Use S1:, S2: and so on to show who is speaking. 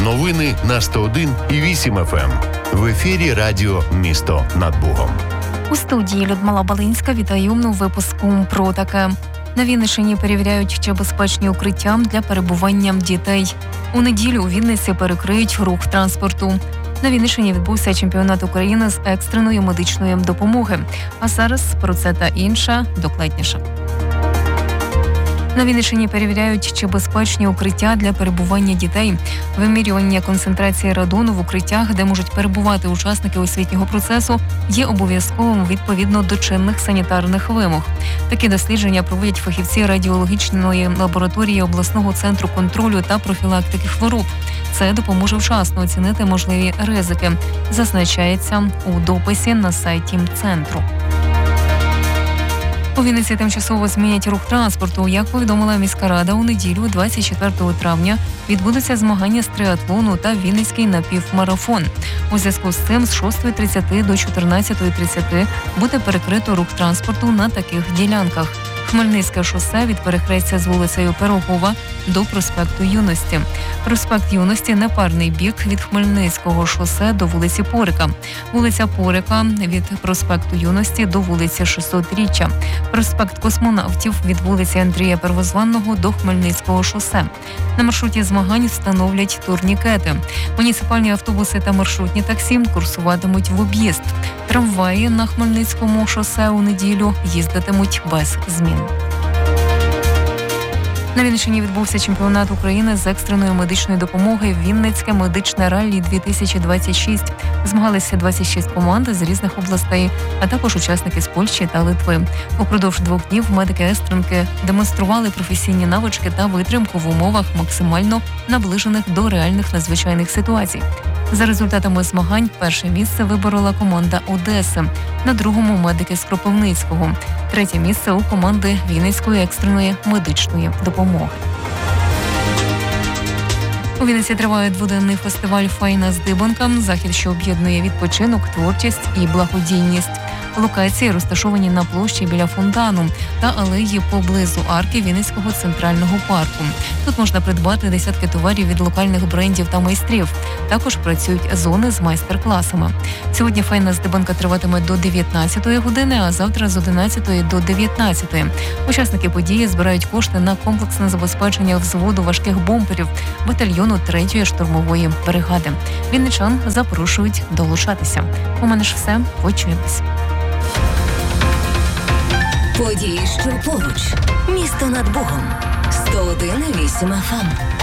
S1: Новини на 101,8 FM. В ефірі радіо «Місто над Богом».
S2: У студії Людмила Балинська. Вітаю у випуску про таке. На Вінниччині перевіряють, чи безпечні укриття для перебування дітей. У неділю у Вінниці перекриють рух транспорту. На Вінниччині відбувся чемпіонат України з екстреної медичної допомоги. А зараз про це та інше докладніше. На Вінниччині перевіряють, чи безпечні укриття для перебування дітей. Вимірювання концентрації радону в укриттях, де можуть перебувати учасники освітнього процесу, є обов'язковим відповідно до чинних санітарних вимог. Такі дослідження проводять фахівці радіологічної лабораторії обласного центру контролю та профілактики хвороб. Це допоможе вчасно оцінити можливі ризики, зазначається у дописі на сайті центру. У Вінниці тимчасово змінять рух транспорту. Як повідомила міська рада, у неділю, 24 травня, відбудуться змагання з триатлону та Вінницький напівмарафон. У зв'язку з цим з 6:30 до 14:30 буде перекрито рух транспорту на таких ділянках. Хмельницьке шосе від перехрестя з вулицею Пирогова до проспекту Юності. Проспект Юності – непарний бік від Хмельницького шосе до вулиці Порика. Вулиця Порика від проспекту Юності до вулиці 600-річчя. Проспект Космонавтів від вулиці Андрія Первозванного до Хмельницького шосе. На маршруті змагань встановлять турнікети. Муніципальні автобуси та маршрутні таксі курсуватимуть в об'їзд. Трамваї на Хмельницькому шосе у неділю їздитимуть без змін. На Вінниччині відбувся чемпіонат України з екстреної медичної допомоги «Вінницьке медичне раллі-2026». Змагалися 26 команд з різних областей, а також учасники з Польщі та Литви. Упродовж 2 днів медики-екстренки демонстрували професійні навички та витримку в умовах максимально наближених до реальних надзвичайних ситуацій. За результатами змагань перше місце виборола команда Одеси, на другому медики з Кропивницького, третє місце у команди Вінницької екстреної медичної допомоги. У Вінниці триває 2-денний фестиваль «Файна здибанка», захід, що об'єднує відпочинок, творчість і благодійність. Локації розташовані на площі біля фонтану та алеї поблизу арки Вінницького центрального парку. Тут можна придбати десятки товарів від локальних брендів та майстрів. Також працюють зони з майстер-класами. Сьогодні «Файна здибанка» триватиме до 19-ї години, а завтра з 11-ї до 19-ї. Учасники події збирають кошти на комплексне забезпечення взводу важких бомперів батальйону 3-ї штурмової бригади. Вінничан запрошують долучатися. У мене ж все. Почуємось.
S3: Події, що поруч. Місто над Богом. 101,8 FM.